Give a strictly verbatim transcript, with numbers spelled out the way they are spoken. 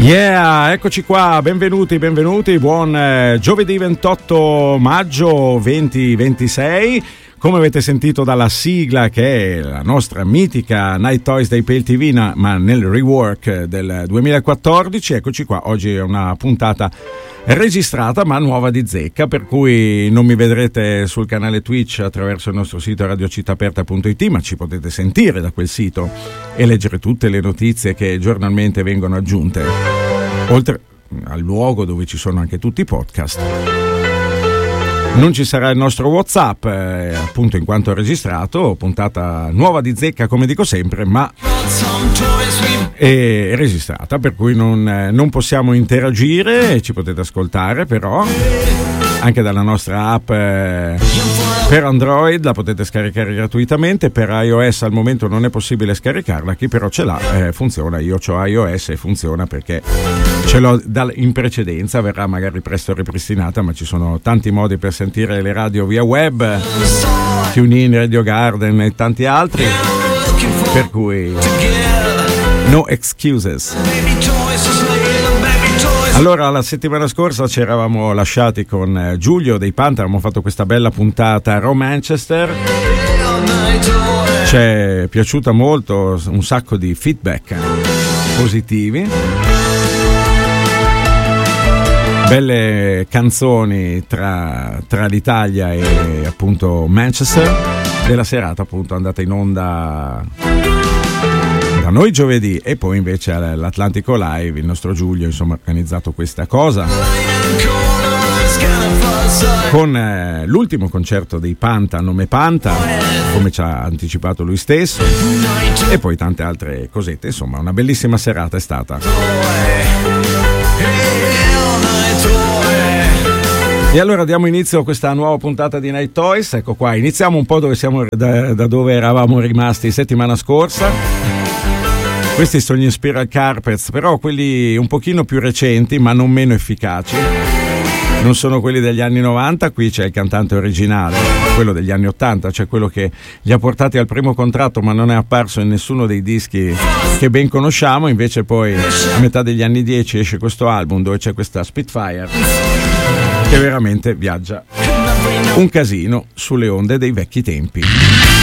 Yeah, eccoci qua, benvenuti, benvenuti, buon eh, giovedì ventotto maggio duemilaventisei. Come avete sentito dalla sigla, che è la nostra mitica Night Toys dei Pale ti vu, ma nel rework del duemilaquattordici, eccoci qua. Oggi è una puntata registrata ma nuova di zecca, per cui non mi vedrete sul canale Twitch attraverso il nostro sito radio città aperta punto it, ma ci potete sentire da quel sito e leggere tutte le notizie che giornalmente vengono aggiunte, oltre al luogo dove ci sono anche tutti i podcast. Non ci sarà il nostro WhatsApp, eh, appunto in quanto registrato, puntata nuova di zecca come dico sempre, ma è registrata, per cui non, eh, non possiamo interagire, ci potete ascoltare però anche dalla nostra app eh, per Android, la potete scaricare gratuitamente. Per iOS al momento non è possibile scaricarla, chi però ce l'ha eh, funziona. Io ho iOS e funziona perché ce l'ho da, in precedenza, verrà magari presto ripristinata, ma ci sono tanti modi per sentire le radio via web, TuneIn, Radio Garden e tanti altri, per cui no excuses. Allora, la settimana scorsa ci eravamo lasciati con Giulio dei Panther, abbiamo fatto questa bella puntata a Raw Manchester, ci è piaciuta molto, un sacco di feedback positivi, belle canzoni tra, tra l'Italia e appunto Manchester. Della serata appunto andata in onda da noi giovedì, e poi invece all'Atlantico Live il nostro Giulio insomma ha organizzato questa cosa con eh, l'ultimo concerto dei Panta a nome Panta, come ci ha anticipato lui stesso, e poi tante altre cosette. Insomma, una bellissima serata è stata. E allora diamo inizio a questa nuova puntata di Night Toys. Ecco qua, iniziamo un po' dove siamo, da, da dove eravamo rimasti settimana scorsa. Questi sono gli Spiral Carpets, però quelli un pochino più recenti ma non meno efficaci. Non sono quelli degli anni novanta, qui c'è il cantante originale, quello degli anni ottanta, cioè quello che li ha portati al primo contratto ma non è apparso in nessuno dei dischi che ben conosciamo. Invece poi a metà degli anni dieci esce questo album dove c'è questa Spitfire che veramente viaggia un casino sulle onde dei vecchi tempi.